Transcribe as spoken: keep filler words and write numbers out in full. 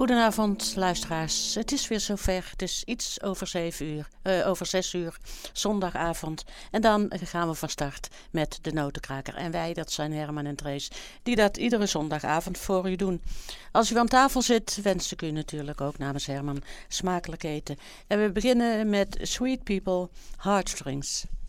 Goedenavond luisteraars, het is weer zover, het is iets over zeven uur, uh, over zes uur, zondagavond. En dan gaan we van start met de Notenkraker. En wij, dat zijn Herman en Trace, die dat iedere zondagavond voor u doen. Als u aan tafel zit, wens ik u natuurlijk ook namens Herman smakelijk eten. En we beginnen met Sweet People, Heartstrings.